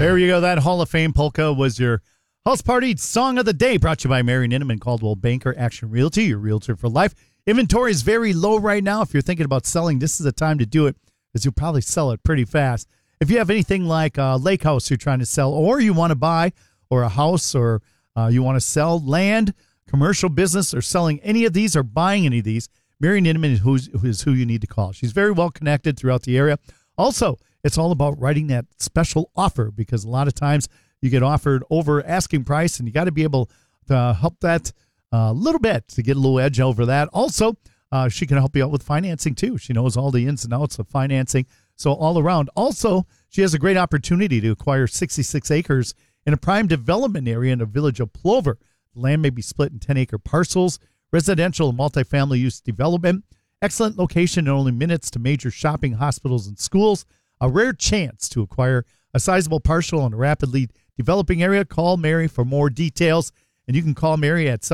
There you go. That Hall of Fame polka was your house party song of the day, brought to you by Mary Ninneman, Caldwell Banker Action Realty, your realtor for life. Inventory is very low right now. If you're thinking about selling, this is the time to do it, because you'll probably sell it pretty fast. If you have anything like a lake house you're trying to sell, or you want to buy, or a house, or you want to sell land, commercial business, or selling any of these or buying any of these, Mary Ninneman is who you need to call. She's very well connected throughout the area. Also, it's all about writing that special offer, because a lot of times you get offered over asking price, and you got to be able to help that a little bit to get a little edge over that. Also, she can help you out with financing too. She knows all the ins and outs of financing. So all around. Also, she has a great opportunity to acquire 66 acres in a prime development area in the village of Plover. The land may be split in 10-acre parcels, residential and multifamily use development, excellent location and only minutes to major shopping, hospitals, and schools. A rare chance to acquire a sizable parcel in a rapidly developing area. Call Mary for more details, and you can call Mary at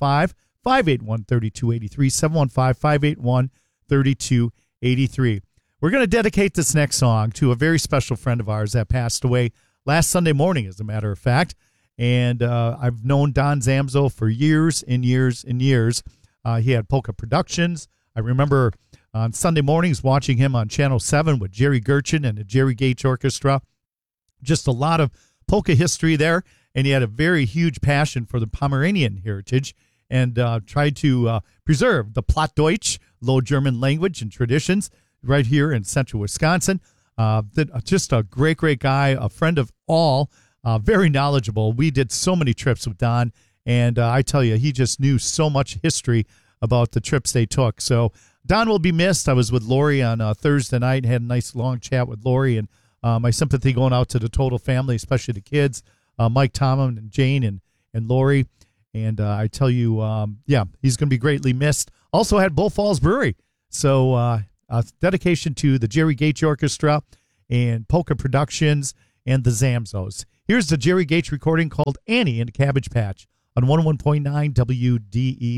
715-581-3283, 715-581-3283. We're going to dedicate this next song to a very special friend of ours that passed away last Sunday morning, as a matter of fact. And I've known Don Zamzo for years and years and years. He had Polka Productions. I remember on Sunday mornings watching him on Channel 7 with Jerry Gerchen and the Jerry Gates Orchestra. Just a lot of polka history there. And he had a very huge passion for the Pomeranian heritage and tried to preserve the Plattdeutsch, Low German language and traditions right here in central Wisconsin. Just a great, great guy, a friend of all, very knowledgeable. We did so many trips with Don, and I tell you, he just knew so much history about the trips they took. So Don will be missed. I was with Lori on Thursday night, had a nice long chat with Lori, and my sympathy going out to the total family, especially the kids, Mike, Tom, and Jane, and Lori. And I tell you, he's going to be greatly missed. Also had Bull Falls Brewery. So dedication to the Jerry Gates Orchestra and Polka Productions and the Zamzos. Here's the Jerry Gates recording called Annie in the Cabbage Patch on 101.9 WDE.